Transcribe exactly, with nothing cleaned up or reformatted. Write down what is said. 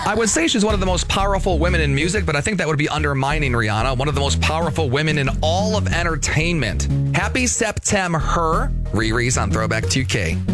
I would say she's one of the most powerful women in music, but I think that would be undermining Rihanna. One of the most powerful women in all of entertainment. Happy September, her. Riri's on Throwback two K.